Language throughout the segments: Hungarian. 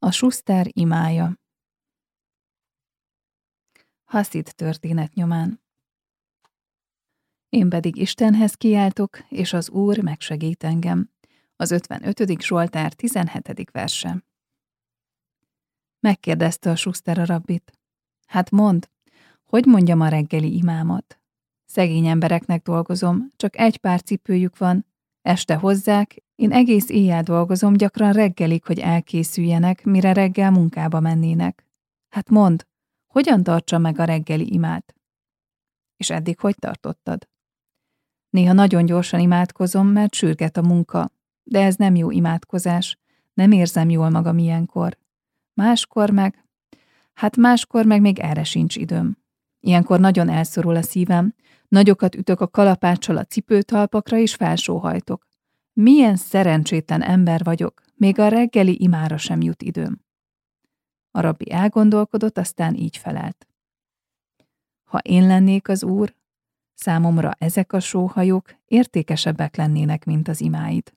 A Schuster imája. Haszid történet nyomán. Én pedig Istenhez kiáltok, és az Úr megsegít engem. Az 55. Zsoltár 17. verse. Megkérdezte a Schuster a rabbit. Hát mondd, hogy mondjam a reggeli imámat? Szegény embereknek dolgozom, csak egy pár cipőjük van, este hozzák, én egész éjjel dolgozom, gyakran reggelig, hogy elkészüljenek, mire reggel munkába mennének. Hát mondd, hogyan tartsa meg a reggeli imát? És eddig hogy tartottad? Néha nagyon gyorsan imádkozom, mert sürget a munka, de ez nem jó imádkozás, nem érzem jól magam ilyenkor. Máskor meg még erre sincs időm. Ilyenkor nagyon elszorul a szívem, nagyokat ütök a kalapáccsal a cipőtalpakra és felsóhajtok. Milyen szerencsétlen ember vagyok, még a reggeli imára sem jut időm. A rabbi elgondolkodott, aztán így felelt. Ha én lennék az Úr, számomra ezek a sóhajok értékesebbek lennének, mint az imáid.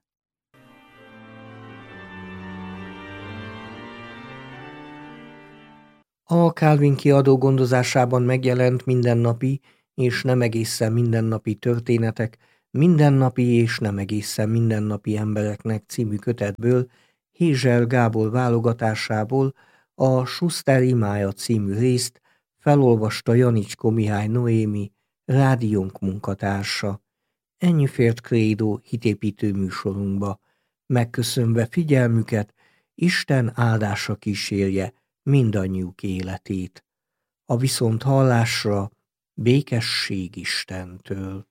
A Calvin kiadó gondozásában megjelent Mindennapi és nem egészen mindennapi történetek, Mindennapi és nem egészen mindennapi embereknek című kötetből, Hézsel Gábor válogatásából a Schuster imája című részt felolvasta Janicskó Mihály Noémi, rádiónk munkatársa. Ennyi fért Krédó hitépítő műsorunkba. Megköszönve figyelmüket, Isten áldása kísérje mindannyiuk életét. A viszonthallásra békesség Istentől.